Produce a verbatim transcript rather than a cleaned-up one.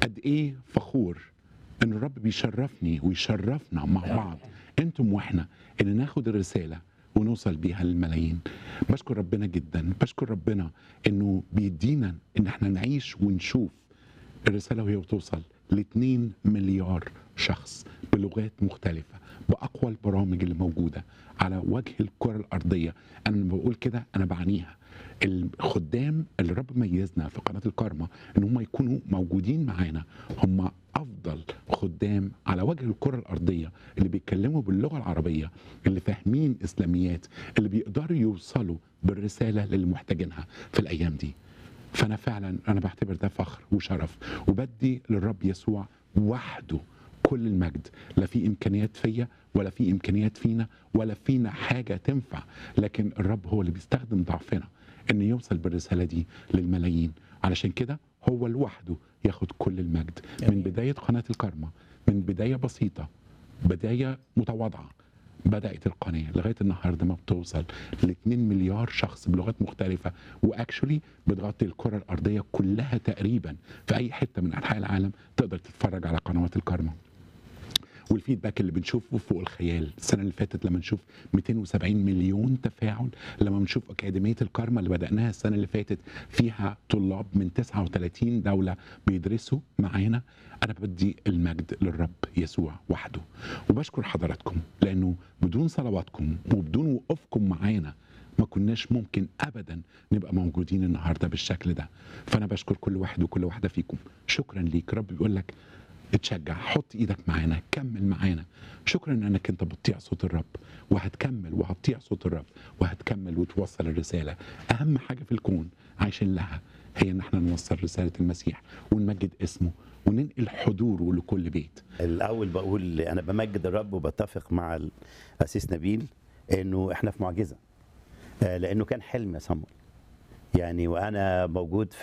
قد ايه فخور ان الرب بيشرفني ويشرفنا مع بعض انتم واحنا ان ناخد الرساله ونوصل بيها للملايين. بشكر ربنا جدا، بشكر ربنا انه بيدينا ان احنا نعيش ونشوف الرساله وهي بتوصل ل اتنين مليار شخص بلغات مختلفه، باقوى البرامج اللي موجوده على وجه الكره الارضيه. انا لما بقول كده انا بعنيها. الخدام اللي رب ميزنا في قناه الكارما ان هم يكونوا موجودين معانا هم افضل خدام على وجه الكره الارضيه، اللي بيتكلموا باللغه العربيه، اللي فاهمين اسلاميات، اللي بيقدروا يوصلوا بالرساله للي محتاجينها في الايام دي. فانا فعلا انا بعتبر ده فخر وشرف، وبدي للرب يسوع وحده كل المجد. لا في امكانيات فيا ولا في امكانيات فينا ولا فينا حاجه تنفع، لكن الرب هو اللي بيستخدم ضعفنا ان يوصل بالرساله دي للملايين. علشان كده هو لوحده ياخد كل المجد. من بدايه قناه الكارما، من بدايه بسيطه، بدايه متواضعه، بدات القناه لغايه النهارده ما بتوصل ل اتنين مليار شخص بلغات مختلفه، واكشولي بتغطي الكره الارضيه كلها تقريبا. في اي حته من انحاء العالم تقدر تتفرج على قنوات الكارما. والفيدباك اللي بنشوفه فوق الخيال. السنه اللي فاتت لما نشوف مئتين وسبعين مليون تفاعل، لما بنشوف اكاديميه الكارما اللي بداناها السنه اللي فاتت فيها طلاب من تسعة وتلاتين دوله بيدرسوا معانا، انا بدي المجد للرب يسوع وحده. وبشكر حضراتكم لانه بدون صلواتكم وبدون وقوفكم معانا ما كناش ممكن ابدا نبقى موجودين النهارده بالشكل ده. فانا بشكر كل واحد وكل واحده فيكم. شكرا ليك. رب بيقول لك اتشجع، حط ايدك معانا، كمل معانا. شكرا انك انت بتطيع صوت الرب، وهتكمل وهتطيع صوت الرب وهتكمل وتوصل الرساله. اهم حاجه في الكون عايشين لها هي ان احنا نوصل رساله المسيح ونمجد اسمه وننقل حضوره لكل بيت. الاول بقول انا بمجد الرب وبتفق مع الاسيس نبيل انه احنا في معجزه، لانه كان حلم يا صمويل يعني. وانا موجود